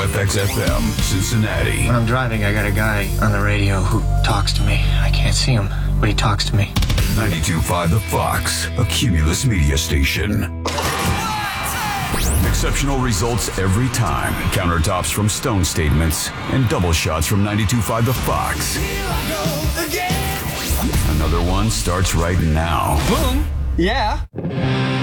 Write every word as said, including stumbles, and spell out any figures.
F X F M, Cincinnati. When I'm driving, I got a guy on the radio who talks to me. I can't see him, but he talks to me. ninety-two point five The Fox, a Cumulus media station. Exceptional results every time. Countertops from Stone Statements and double shots from ninety-two point five The Fox. Another one starts right now. Boom. Yeah.